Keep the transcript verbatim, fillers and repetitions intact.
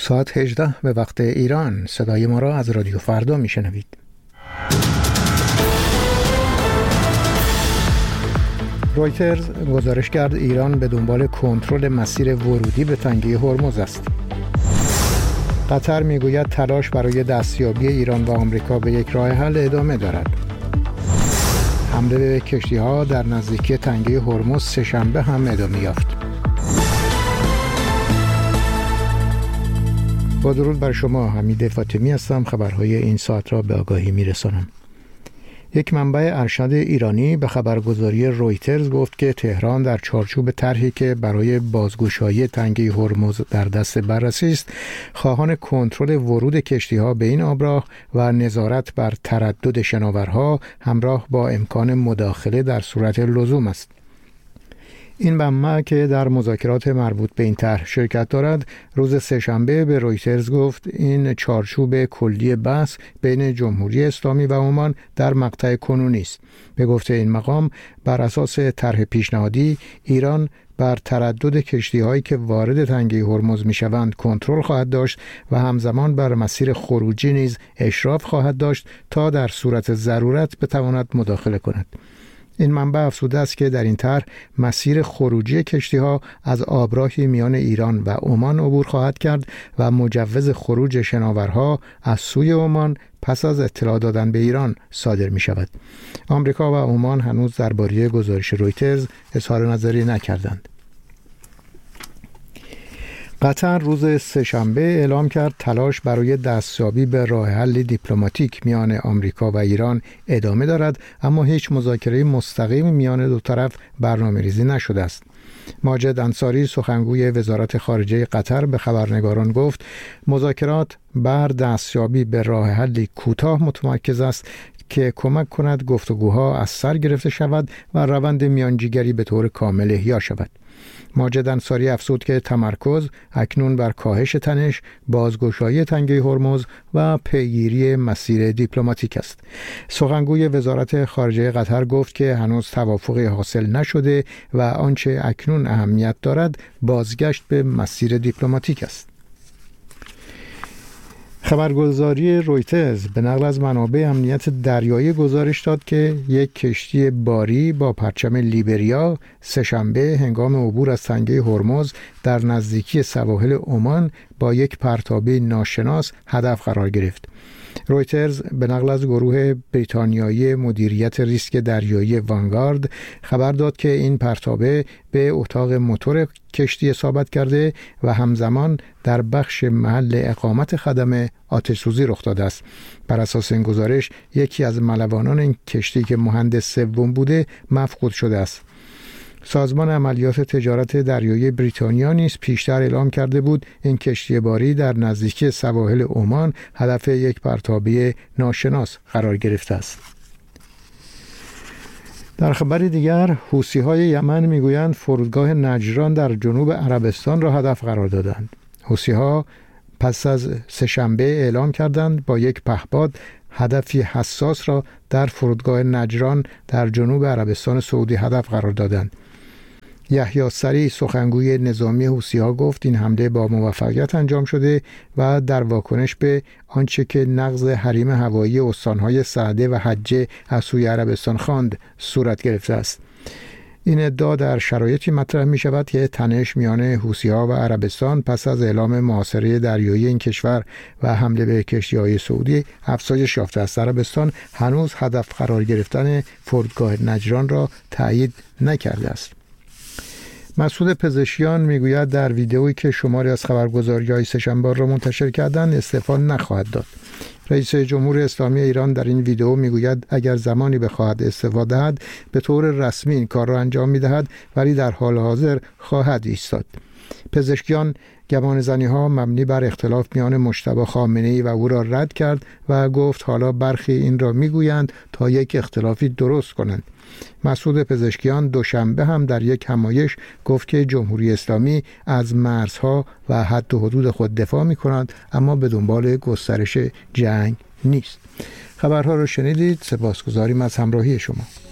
ساعت هجده به وقت ایران. صدای ما را از رادیو فردا میشنوید. رویترز گزارش کرد ایران به دنبال کنترل مسیر ورودی به تنگه هرمز است. قطر میگوید تلاش برای دستیابی ایران و آمریکا به یک راه حل ادامه دارد. حمله به کشتی‌ها در نزدیکی تنگه هرمز سه‌شنبه هم ادامه یافت. با درود بر شما، حمید فاطمی هستم. خبرهای این ساعت را به آگاهی میرسانم. یک منبع ارشد ایرانی به خبرگزاری رویترز گفت که تهران در چارچوب طرحی که برای بازگشایی تنگه هرمز در دست بررسی است، خواهان کنترل ورود کشتی‌ها به این آبراه و نظارت بر تردد شناورها همراه با امکان مداخله در صورت لزوم است. این منبع که در مذاکرات مربوط به این طرح شرکت دارد، روز سه‌شنبه به رویترز گفت این چارچوب کلی بحث بین جمهوری اسلامی و عمان در مقطع کنونی است. به گفته این مقام، بر اساس طرح پیشنهادی، ایران بر تردد کشتی‌هایی که وارد تنگه هرمز می‌شوند کنترل خواهد داشت و همزمان بر مسیر خروجی نیز اشراف خواهد داشت تا در صورت ضرورت بتواند مداخله کند. این منبع افزوده است که در این طرح مسیر خروجی کشتی‌ها از آبراهی میان ایران و عمان عبور خواهد کرد و مجوز خروج شناورها از سوی عمان پس از اطلاع دادن به ایران صادر می شود. آمریکا و عمان هنوز درباره گزارش رویترز اظهار نظری نکردند. قطر روز سه‌شنبه اعلام کرد تلاش برای دستیابی به راه حل دیپلماتیک میان آمریکا و ایران ادامه دارد، اما هیچ مذاکره مستقیم میان دو طرف برنامه‌ریزی نشده است. ماجد انصاری، سخنگوی وزارت خارجه قطر، به خبرنگاران گفت مذاکرات بر دستیابی به راه حلی کوتاه متمرکز است که کمک کند گفتگوها از سر گرفته شود و روند میانجیگری به طور کامل احیا شود. ماجد انصاری افزود که تمرکز اکنون بر کاهش تنش، بازگشایی تنگه هرمز و پیگیری مسیر دیپلماتیک است. سخنگوی وزارت خارجه قطر گفت که هنوز توافقی حاصل نشده و آنچه اکنون اهمیت دارد بازگشت به مسیر دیپلماتیک است. خبرگزاری رویترز به نقل از منابع امنیت دریایی گزارش داد که یک کشتی باری با پرچم لیبریا سه‌شنبه هنگام عبور از تنگه هرمز در نزدیکی سواحل عمان با یک پرتابه ناشناس هدف قرار گرفت. رویترز به نقل از گروه بریتانیایی مدیریت ریسک دریایی وانگارد خبر داد که این پرتابه به اتاق موتور کشتی اصابت کرده و همزمان در بخش محل اقامت خدمه آتش‌سوزی رخ داده است. بر اساس این گزارش یکی از ملوانان این کشتی که مهندس سوم بوده مفقود شده است. سازمان عملیات تجارت دریایی بریتانیا نیز پیشتر اعلام کرده بود این کشتی باری در نزدیکی سواحل عمان هدف یک پرتابه ناشناس قرار گرفته است. در خبر دیگر، حوثی‌های یمن میگویند فرودگاه نجران در جنوب عربستان را هدف قرار دادند. حوثی‌ها پس از سه‌شنبه اعلام کردند با یک پهپاد هدفی حساس را در فرودگاه نجران در جنوب عربستان سعودی هدف قرار دادند. یحیی سری، سخنگوی نظامی حوثی‌ها، گفت این حمله با موفقیت انجام شده و در واکنش به آنچه که نقض حریم هوایی استان‌های سعده و حجه از سوی عربستان خواند صورت گرفته است. این ادعا در شرایطی مطرح می شود که تنش میان حوثی‌ها و عربستان پس از اعلام محاصره دریایی این کشور و حمله به کشتی‌های سعودی افزایش یافته است. عربستان هنوز هدف قرار گرفتن فرودگاه نجران را تایید نکرده است. مسعود پزشکیان میگوید در ویدئویی که شماری از خبرگزاری‌های سه‌شنبه را منتشر کردند استعفا نخواهد داد. رئیس جمهوری اسلامی ایران در این ویدئو میگوید اگر زمانی بخواهد استعفا دهد به طور رسمی این کار را انجام میدهد، ولی در حال حاضر خواهد ایستاد. پزشکیان گمانه‌زنی‌ها مبنی بر اختلاف میان مجتبی خامنه‌ای و او را رد کرد و گفت حالا برخی این را میگویند تا یک اختلافی درست کنند. مسعود پزشکیان دوشنبه هم در یک همایش گفت که جمهوری اسلامی از مرزها و حد و حدود خود دفاع می‌کند، اما به دنبال گسترش جنگ نیست. خبرها را شنیدید. سپاسگزاریم از همراهی شما.